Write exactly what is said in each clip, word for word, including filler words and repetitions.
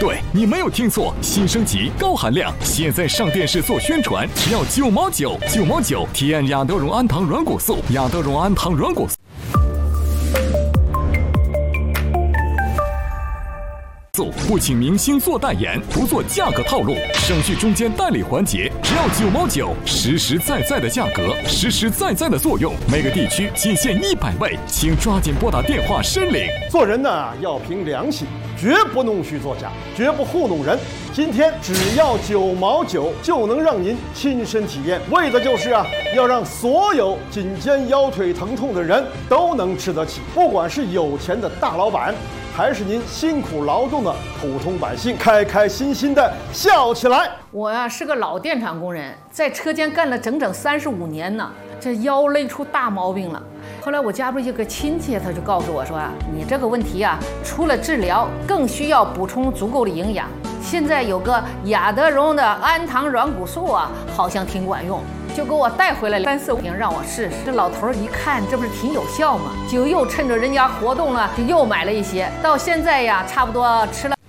对，你没有听错，新升级高含量，现在上电视做宣传，只要九毛九，九毛九，体验亚德荣安糖软骨素，亚德荣安糖软骨素。不请明星做代言，不做价格套路，省去中间代理环节，只要九毛九，实实在在的价格，实实在在的作用。每个地区仅限一百位，请抓紧拨打电话申领。 做人呢要凭良心，绝不弄虚作假，绝不糊弄人。今天只要九毛九就能让您亲身体验，为的就是啊，要让所有颈肩腰腿疼痛的人都能吃得起，不管是有钱的大老板，还是您辛苦劳动的普通百姓，开开心心的笑起来。 我呀、啊、是个老电厂工人，在车间干了整整三十五年呢，这腰累出大毛病了。后来我家不是有个亲戚，他就告诉我说啊，你这个问题啊，除了治疗，更需要补充足够的营养。现在有个亚德荣的安糖软骨素啊，好像挺管用。就给我带回来三四瓶让我试试。这老头一看，这不是挺有效吗？就又趁着人家活动了，就又买了一些。到现在呀，差不多吃了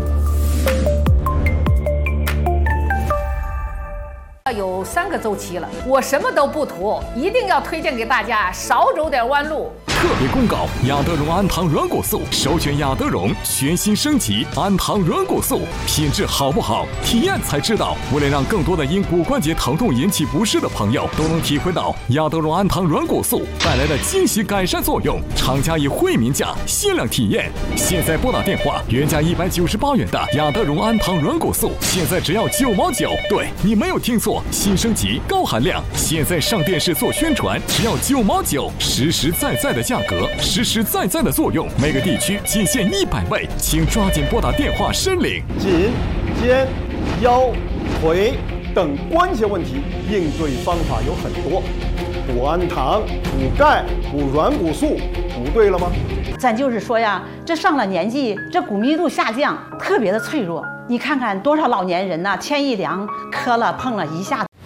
有三个周期了。我什么都不图，一定要推荐给大家，少走点弯路。 特别公告：亚德荣安糖软骨素，首选亚德荣全新升级安糖软骨素，品质好不好，体验才知道。为了让更多的因骨关节疼痛引起不适的朋友都能体会到亚德荣安糖软骨素带来的惊喜改善作用，厂家以惠民价限量体验。现在拨打电话，原价一百九十八元的亚德荣安糖软骨素，现在只要九毛九。对，你没有听错，新升级高含量，现在上电视做宣传，只要九毛九，实实在在的价格，实实在在的作用。每个地区仅限一百位，请抓紧拨打电话申领。 颈、肩、腰、腿等关节问题应对方法有很多，补安糖、补钙、补软骨素，补对了吗？ 咱就是说呀，这上了年纪，这骨密度下降，特别的脆弱。你看看多少老年人呐、啊，天一凉，磕了碰了一下子。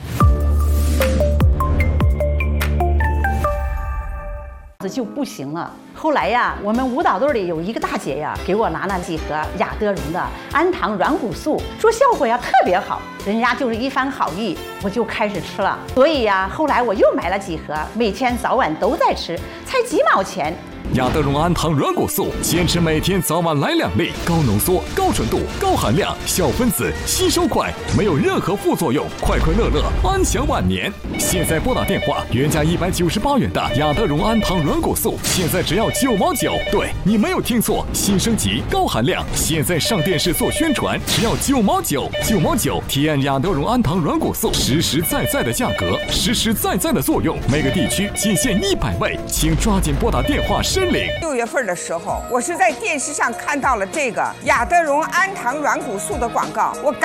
就不行了。后来呀，我们舞蹈队里有一个大姐呀，给我拿了几盒亚德荣的安糖软骨素，说效果呀特别好，人家就是一番好意，我就开始吃了。所以呀，后来我又买了几盒，每天早晚都在吃，才几毛钱。 亚德荣安糖软骨素，坚持每天早晚来两粒，高浓缩、高纯度、高含量，小分子，吸收快，没有任何副作用，快快乐乐，安享晚年。现在拨打电话，原价一百九十八元的亚德荣安糖软骨素，现在只要九毛九。对，你没有听错，新升级高含量，现在上电视做宣传，只要九毛九，九毛九，体验亚德荣安糖软骨素，实实在在的价格，实实在在的作用。每个地区仅限一百位，请抓紧拨打电话申领。 六月份的时候，我是在电视上看到了这个亚德荣安糖软骨素的广告，我